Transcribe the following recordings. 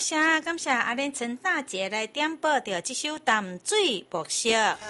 感谢阿莲陈大姐来点播着这首淡水木色。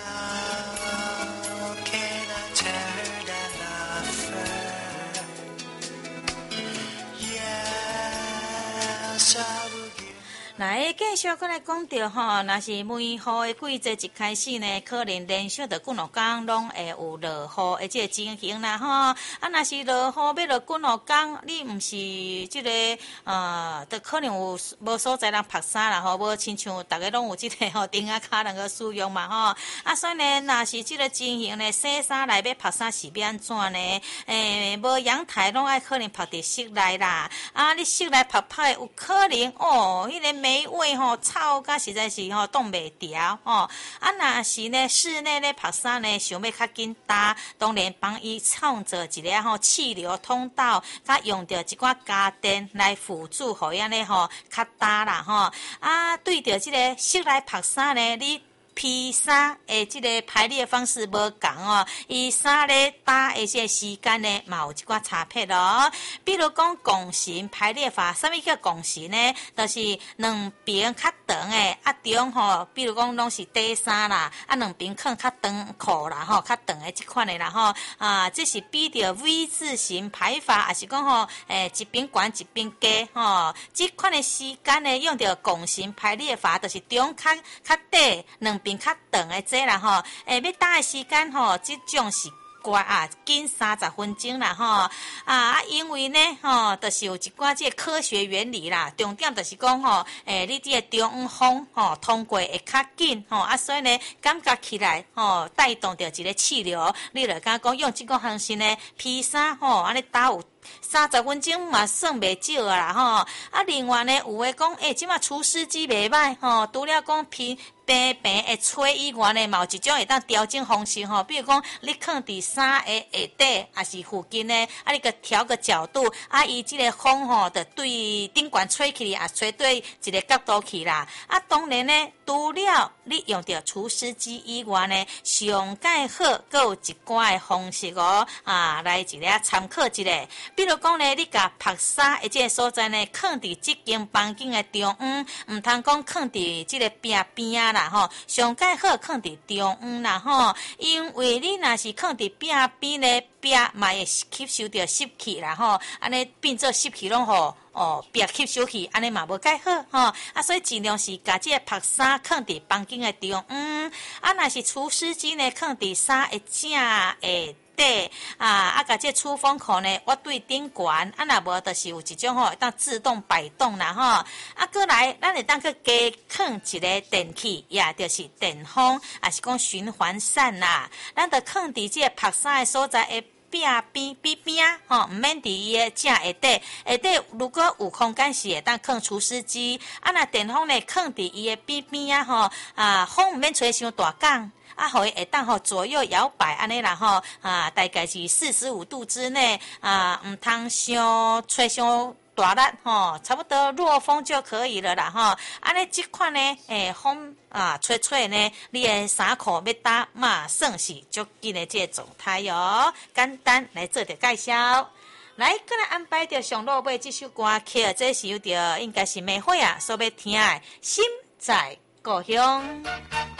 来继续过来讲到吼，若是梅雨的季节一开始呢，可能连续的几落天拢会有落雨的这个情形啦吼。啊，若是落雨要落几落天，你毋是这个就可能有无所在人晒衫啦吼，无亲像大家拢有这个吼钉啊卡能够使用嘛吼。啊，所以呢，若是这个情形呢，洗衫来要晒衫是要安怎呢？无阳台拢爱可能晒伫室内啦。啊，你室内晒有可能哦，迄个霉味吼臭甲实在是吼挡袂牢吼。啊，若是呢室内咧晒衫呢，想要较紧干，当然帮伊创造一个吼气流通道，甲用着一寡家电来辅助，互伊安尼吼较干啦吼。啊，对着即个室内晒衫呢，你披衫的这个排列方式无同哦，伊衫咧搭的这个时间呢，嘛有一寡差别咯。比如讲拱形排列法，什么叫拱形呢？就是两边较长的，啊中吼，比如讲拢是底衫啦，啊两边放较长裤啦吼，较长的这款的啦吼。啊，这是比着 V 字形排法，也是讲吼，一边悬一边低吼。这款的时间呢，用着拱形排列法，就是中较底两边较长的这啦吼，要搭的时间吼，这种是近30分钟啦吼。因为呢吼，就是有一寡这科学原理啦，重点就是讲吼，你这个中央风吼通过会较紧吼，所以呢，感觉起来吼，带动着一个气流，你就敢讲用这个方式呢，披衫吼，安尼搭有30分钟嘛算袂少啦吼。另外呢，有诶讲，即马除湿机袂歹吼，除了讲平会吹以外呢，嘛有一种会当调整方式吼，比如讲你放伫衫的下底，还是附近呢，你个调个角度，伊即个风吼，就对顶悬吹起，吹对一个角度去啦。当然呢，除了你用着除湿机以外呢，上盖好，阁有一寡的方式哦，来一个参考一下。比如讲呢，你甲晒衫的这个所在呢，放伫即间房间的中央，毋通讲放伫即个边边啦吼，上盖好放伫中央啦吼，因为你若是放伫边边呢，边嘛会吸收着湿气啦吼，安尼变做湿气拢吼。别吸收去，安尼嘛无介好吼。所以尽量是把这个晒衫放伫房间的中央。若是除湿机呢，放伫衫的正下底。甲这出风口呢，我对顶悬。若无就是有一种吼，当自动摆动啦吼。过来，咱会当去加放一个电器，也就是电风，也是讲循环扇啦。咱得放伫这个晒衫的所在的边吼，毋免伫伊的正下底。下底如果有空间是会当放除湿机。若电风呢，放伫伊的边吼，风毋免吹伤大港。互伊会当吼左右摇摆安尼啦吼，大概是45度之内，毋通伤吹伤大力吼，差不多弱风就可以了啦吼。安尼这款呢，风吹呢，你的衫裤要搭嘛，算是足紧的这个状态哟。简单来做着介绍。来，过来安排着上落尾这首歌曲，这是有着应该是玫瑰所要听的《心在故乡》。